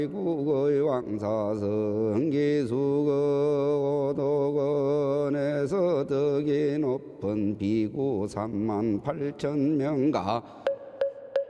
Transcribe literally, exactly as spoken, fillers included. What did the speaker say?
국의 왕사성 기수의 오도건에서 덕이 높은 비구 삼만 팔천 명가